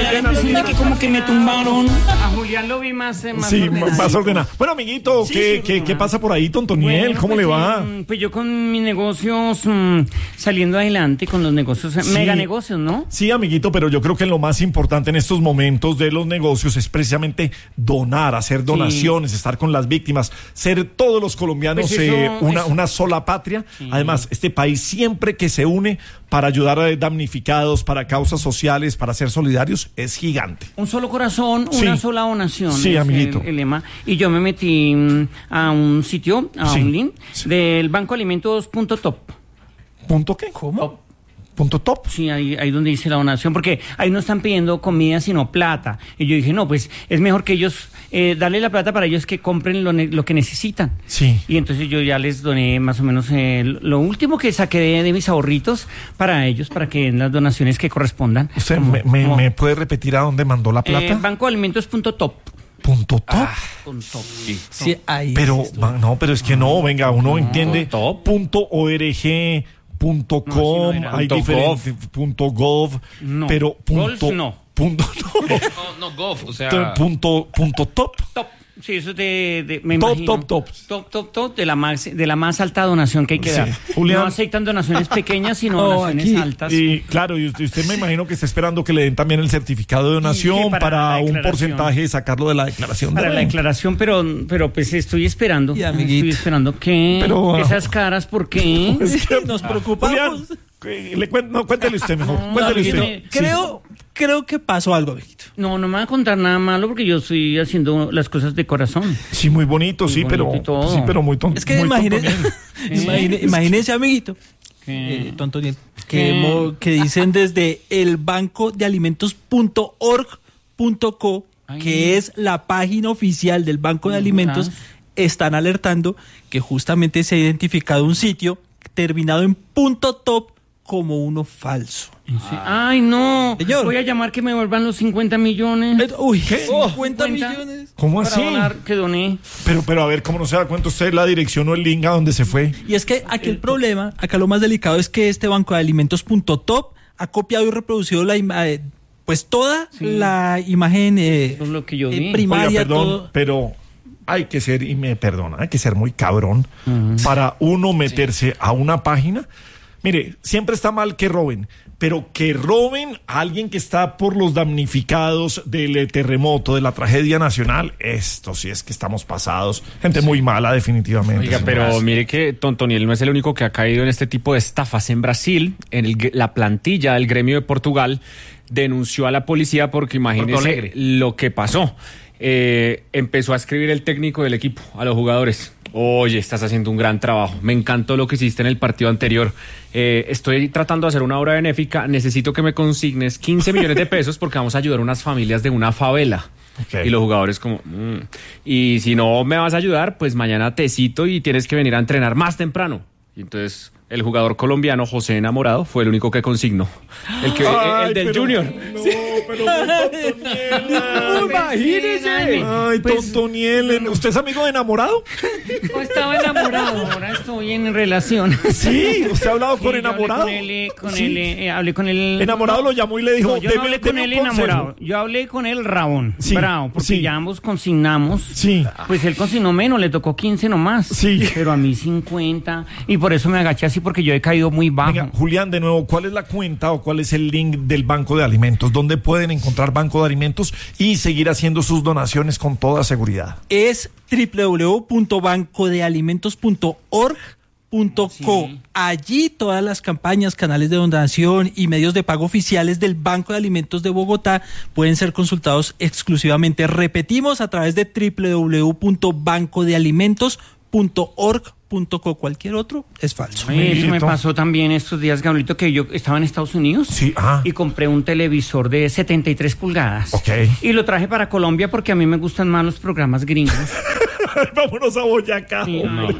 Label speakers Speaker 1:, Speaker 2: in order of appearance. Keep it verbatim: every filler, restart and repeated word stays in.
Speaker 1: la impresión de que como que me tumbaron. A Julián lo vi más, eh, más
Speaker 2: sí,
Speaker 1: ordenado.
Speaker 2: más ordenado. Bueno, amiguito,
Speaker 1: Sí,
Speaker 2: ¿qué,
Speaker 1: sí,
Speaker 2: qué, ¿qué pasa por ahí, Tontoniel?
Speaker 1: Bueno,
Speaker 2: ¿Cómo
Speaker 1: pues,
Speaker 2: le va?
Speaker 1: eh, pues yo con mis negocios mmm, saliendo adelante con los negocios, eh,
Speaker 2: Sí.
Speaker 1: mega negocios, ¿no?
Speaker 2: Sí, amiguito, pero yo creo que lo más importante en estos momentos de los negocios es precisamente donar, hacer donaciones, sí. estar con las víctimas, ser todos los colombianos
Speaker 1: Pues eso,
Speaker 2: eh, una,
Speaker 1: eso.
Speaker 2: una sola patria.
Speaker 1: Sí.
Speaker 2: Además, este país siempre que se une para ayudar a damnificados, para causas sociales, para ser solidarios, es gigante.
Speaker 1: Un solo corazón,
Speaker 2: Sí.
Speaker 1: una sola donación.
Speaker 2: Sí,
Speaker 1: es
Speaker 2: amiguito.
Speaker 1: El, el lema. Y yo me metí mm, a un sitio, a
Speaker 2: Sí.
Speaker 1: un link
Speaker 2: Sí.
Speaker 1: del Banco Alimentos punto top.
Speaker 2: ¿Punto qué?
Speaker 1: Top.
Speaker 2: ¿Punto top?
Speaker 1: Sí, ahí, ahí donde dice la donación, porque ahí no están pidiendo comida, sino plata. Y yo dije, no, pues es mejor que ellos, eh, darle la plata para ellos que compren lo, ne- lo que necesitan.
Speaker 2: Sí.
Speaker 1: Y entonces yo ya les doné más o menos eh, lo último que saqué de, de mis ahorritos para ellos, para que den las donaciones que correspondan.
Speaker 2: ¿Usted
Speaker 1: Como-
Speaker 2: me, me,
Speaker 1: como,
Speaker 2: me puede repetir a dónde mandó la plata?
Speaker 1: eh, Banco Alimentos punto top.
Speaker 2: ¿Punto top?
Speaker 1: Punto top.
Speaker 3: Sí, ahí.
Speaker 2: Pero,
Speaker 3: es esto.
Speaker 2: va- no, pero es que no, venga, uno entiende
Speaker 4: top.
Speaker 2: punto org, punto
Speaker 1: No,
Speaker 2: com,
Speaker 1: sí, no era.
Speaker 2: hay
Speaker 4: Punto
Speaker 2: diferentes, punto gov,
Speaker 1: No.
Speaker 2: pero punto,
Speaker 1: Golf, no.
Speaker 2: punto, no,
Speaker 4: No, no, Goff, o sea...
Speaker 2: punto, punto top.
Speaker 1: Top. Sí, eso es de, de me
Speaker 2: Top,
Speaker 1: imagino.
Speaker 2: top, top.
Speaker 1: Top, top, top, de la más, de la más alta donación que hay que
Speaker 2: Sí.
Speaker 1: dar.
Speaker 2: Julián.
Speaker 1: No aceptan donaciones pequeñas, sino
Speaker 3: No,
Speaker 1: donaciones
Speaker 3: aquí-
Speaker 1: altas.
Speaker 2: Y claro, y usted, usted me imagino que está esperando que le den también el certificado de donación
Speaker 1: Y para
Speaker 2: para,
Speaker 1: la
Speaker 2: un
Speaker 1: declaración.
Speaker 2: porcentaje, sacarlo de la declaración
Speaker 1: Para
Speaker 2: de
Speaker 1: la
Speaker 2: renta.
Speaker 1: declaración, pero, pero pues estoy esperando.
Speaker 3: Y, amiguito.
Speaker 1: Estoy esperando que
Speaker 2: Pero,
Speaker 1: esas caras, ¿por qué?
Speaker 2: Es que-
Speaker 3: Nos preocupamos.
Speaker 2: Julián, que- le cuen- no, cuéntele usted mejor.
Speaker 1: No,
Speaker 2: Cuéntele
Speaker 1: amiguito,
Speaker 2: usted. Sí.
Speaker 3: Creo, creo que pasó algo, amiguito.
Speaker 1: No, no me va a contar nada malo porque yo estoy haciendo las cosas de corazón.
Speaker 2: Sí, muy bonito,
Speaker 1: Muy
Speaker 2: sí,
Speaker 1: bonito
Speaker 2: pero
Speaker 1: y todo.
Speaker 2: sí, pero muy tonto.
Speaker 3: Es que imagínese, imagine- imagínese, amiguito,
Speaker 1: ¿Qué?
Speaker 3: eh, tonto Niel, que,
Speaker 1: ¿Qué?
Speaker 3: mo- que dicen desde el banco de alimentos punto org punto co,
Speaker 1: Ay.
Speaker 3: que es la página oficial del Banco de
Speaker 1: Mm,
Speaker 3: Alimentos,
Speaker 1: ah.
Speaker 3: están alertando que justamente se ha identificado un sitio terminado en punto top como uno falso.
Speaker 1: Sí. Ay, no.
Speaker 3: Señor.
Speaker 1: Voy a llamar que me vuelvan los cincuenta millones.
Speaker 3: Eh, Uy,
Speaker 1: Oh,
Speaker 3: cincuenta
Speaker 1: ¿cuenta?
Speaker 3: millones.
Speaker 2: ¿Cómo
Speaker 1: Para
Speaker 2: así?
Speaker 1: donar, que doné.
Speaker 2: Pero, pero a ver, ¿cómo no se da cuenta usted la dirección o el link a donde se fue?
Speaker 3: Y es que aquí el problema, acá lo más delicado es que este banco de alimentos punto top ha copiado y reproducido la ima- eh, pues toda
Speaker 1: Sí.
Speaker 3: la imagen eh,
Speaker 1: Eso es lo que yo
Speaker 3: eh,
Speaker 1: vi.
Speaker 3: primaria,
Speaker 2: Oiga, perdón,
Speaker 3: todo.
Speaker 2: pero hay que ser, y me perdona, hay que ser muy cabrón
Speaker 1: Ujú.
Speaker 2: para uno meterse a una página. Mire, siempre está mal que roben, pero que roben a alguien que está por los damnificados del eh, terremoto, de la tragedia nacional, esto sí es que estamos pasados. Gente muy mala, definitivamente.
Speaker 4: Oiga,
Speaker 2: señor.
Speaker 4: pero mire que Tontoniel no es el único que ha caído en este tipo de estafas. En Brasil, en el gr- la plantilla del gremio de Portugal denunció a la policía porque
Speaker 1: Porto
Speaker 4: imagínese
Speaker 1: Alegre.
Speaker 4: lo que pasó. Eh, empezó a escribir el técnico del equipo a los jugadores. Oye, estás haciendo un gran trabajo. Me encantó lo que hiciste en el partido anterior. Eh, estoy tratando de hacer una obra benéfica. Necesito que me consignes quince millones de pesos porque vamos a ayudar a unas familias de una favela.
Speaker 2: Ok.
Speaker 4: Y los jugadores como, mm. y si no me vas a ayudar, pues mañana te cito y tienes que venir a entrenar más temprano. Y entonces el jugador colombiano José Enamorado fue el único que consignó. El, que, el,
Speaker 2: Ay,
Speaker 4: el del
Speaker 2: pero-
Speaker 4: Junior.
Speaker 2: No, pero muy Tontoniel.
Speaker 1: Imagínese.
Speaker 2: Ay,
Speaker 1: Pues-
Speaker 2: Tontoniel, ¿usted es amigo de enamorado?
Speaker 1: Yo estaba enamorado, ahora estoy en relación.
Speaker 2: Sí, usted ha hablado
Speaker 1: Sí,
Speaker 2: con
Speaker 1: yo
Speaker 2: enamorado.
Speaker 1: Hablé con él, eh, con
Speaker 2: Sí.
Speaker 1: él, eh, hablé con él.
Speaker 2: Enamorado
Speaker 1: no,
Speaker 2: lo llamó y le dijo,
Speaker 1: no, yo no
Speaker 2: "Deme-
Speaker 1: hablé con
Speaker 2: deme
Speaker 1: él
Speaker 2: un consejo".
Speaker 1: enamorado. Yo hablé con él rabón,
Speaker 2: Sí,
Speaker 1: bravo, porque
Speaker 2: sí.
Speaker 1: ya ambos consignamos.
Speaker 2: Sí.
Speaker 1: Pues él consignó menos, le tocó quince nomás.
Speaker 2: Sí.
Speaker 1: Pero a mí cincuenta. Y por eso me agaché así, porque yo he caído muy bajo.
Speaker 2: Venga, Julián, de nuevo, ¿cuál es la cuenta o cuál es el link del Banco de Alimentos? ¿Dónde pueden encontrar Banco de Alimentos y seguir haciendo sus donaciones con toda seguridad?
Speaker 3: Es doble u doble u doble u punto banco de alimentos punto org punto co.
Speaker 1: Sí.
Speaker 3: Allí todas las campañas, canales de donación y medios de pago oficiales del Banco de Alimentos de Bogotá pueden ser consultados exclusivamente. Repetimos, a través de doble u doble u doble u punto banco de alimentos punto org punto co. Cualquier otro es falso.
Speaker 1: Ay, eso me
Speaker 2: Amiguito.
Speaker 1: pasó también estos días, Gabrielito, que yo estaba en Estados Unidos
Speaker 2: Sí, ah.
Speaker 1: y compré un televisor de setenta y tres pulgadas.
Speaker 2: Ok.
Speaker 1: Y lo traje para Colombia porque a mí me gustan más los programas gringos.
Speaker 2: Vámonos a Boyacá.
Speaker 1: Sí,
Speaker 2: hombre.
Speaker 1: ay,